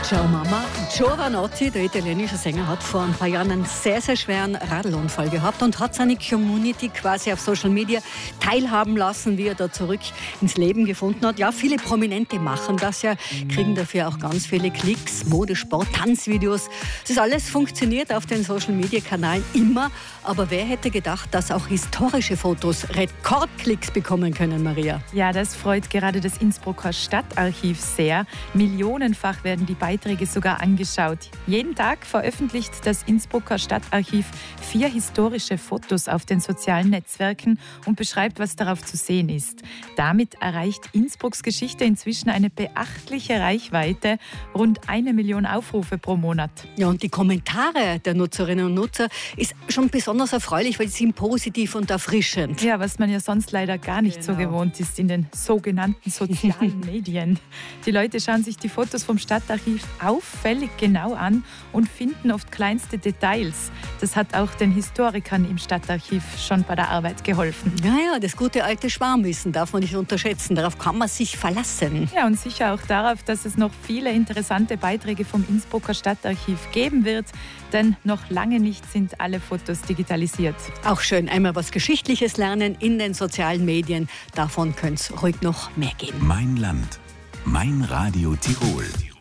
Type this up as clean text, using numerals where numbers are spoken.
Ciao Mama. Giovanotti, der italienische Sänger, hat vor ein paar Jahren einen sehr, sehr schweren Radlunfall gehabt und hat seine Community quasi auf Social Media teilhaben lassen, wie er da zurück ins Leben gefunden hat. Ja, viele Prominente machen das ja, kriegen dafür auch ganz viele Klicks, Mode, Sport, Tanzvideos. Das alles funktioniert auf den Social Media Kanälen immer. Aber wer hätte gedacht, dass auch historische Fotos Rekordklicks bekommen können, Maria? Ja, das freut gerade das Innsbrucker Stadtarchiv sehr. Millionenfach werden die Beiträge sogar angeschaut. Jeden Tag veröffentlicht das Innsbrucker Stadtarchiv 4 historische Fotos auf den sozialen Netzwerken und beschreibt, was darauf zu sehen ist. Damit erreicht Innsbrucks Geschichte inzwischen eine beachtliche Reichweite, rund 1 Million Aufrufe pro Monat. Ja, und die Kommentare der Nutzerinnen und Nutzer ist schon besonders erfreulich, weil sie sind positiv und erfrischend. Ja, was man ja sonst leider gar nicht so gewohnt ist in den sogenannten sozialen Medien. Die Leute schauen sich die Fotos vom Stadtarchiv auffällig genau an und finden oft kleinste Details. Das hat auch den Historikern im Stadtarchiv schon bei der Arbeit geholfen. Ja, das gute alte Schwarmwissen darf man nicht unterschätzen. Darauf kann man sich verlassen. Ja, und sicher auch darauf, dass es noch viele interessante Beiträge vom Innsbrucker Stadtarchiv geben wird, denn noch lange nicht sind alle Fotos digitalisiert. Auch schön, einmal was Geschichtliches lernen in den sozialen Medien. Davon könnte es ruhig noch mehr geben. Mein Land, mein Radio Tirol.